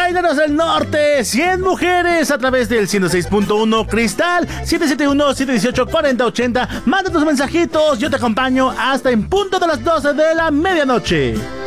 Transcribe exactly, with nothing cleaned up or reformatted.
Traileros del Norte, cien mujeres a través del ciento seis punto uno Cristal, siete siete uno, siete uno ocho, cuatro cero ocho cero. Manda tus mensajitos, yo te acompaño hasta en punto de las doce de la medianoche.